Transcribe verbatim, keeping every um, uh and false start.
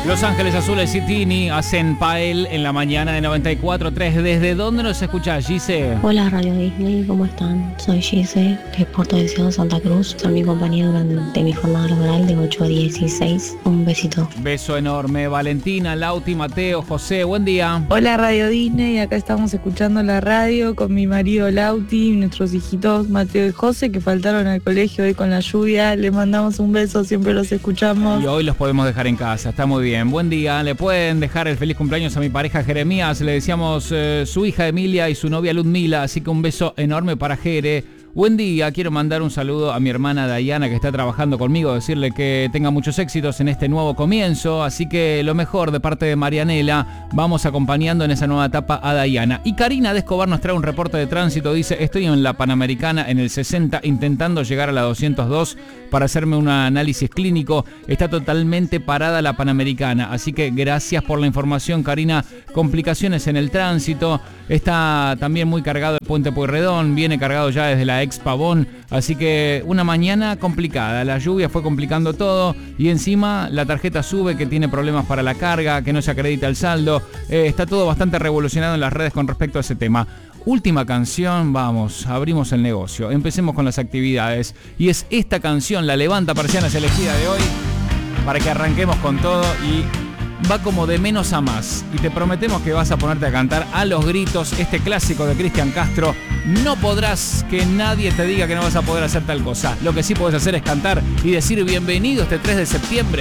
Los Ángeles Azules y Tini hacen Pael en la mañana de noventa y cuatro punto tres. ¿Desde dónde nos escuchás, Gise? Hola Radio Disney, ¿cómo están? Soy Gise, de Puerto Deseado, Santa Cruz. Soy mi compañía durante mi jornada laboral de ocho a dieciséis. Un besito. Beso enorme. Valentina, Lauti, Mateo, José, buen día. Hola Radio Disney, acá estamos escuchando la radio con mi marido Lauti, nuestros hijitos Mateo y José, que faltaron al colegio hoy con la lluvia. Les mandamos un beso, siempre los escuchamos. Y hoy los podemos dejar en casa, está muy bien. Buen día, le pueden dejar el feliz cumpleaños a mi pareja Jeremías, le decíamos eh, su hija Emilia y su novia Ludmila, así que un beso enorme para Jere. Buen día, quiero mandar un saludo a mi hermana Dayana que está trabajando conmigo, decirle que tenga muchos éxitos en este nuevo comienzo, así que lo mejor de parte de Marianela, vamos acompañando en esa nueva etapa a Dayana. Y Karina de Escobar nos trae un reporte de tránsito, dice, estoy en la Panamericana en el sesenta intentando llegar a la doscientos dos para hacerme un análisis clínico, está totalmente parada la Panamericana, así que gracias por la información, Karina. Complicaciones en el tránsito, está también muy cargado el puente Pueyrredón, viene cargado ya desde la ex Pavón, así que una mañana complicada, la lluvia fue complicando todo y encima la tarjeta sube que tiene problemas para la carga, que no se acredita el saldo, eh, está todo bastante revolucionado en las redes con respecto a ese tema. Última canción, vamos, abrimos el negocio, empecemos con las actividades y es esta canción, La Levanta Persianas elegida de hoy, para que arranquemos con todo y va como de menos a más y te prometemos que vas a ponerte a cantar a los gritos este clásico de Cristian Castro. No podrás que nadie te diga que no vas a poder hacer tal cosa. Lo que sí podés hacer es cantar y decir bienvenido este tres de septiembre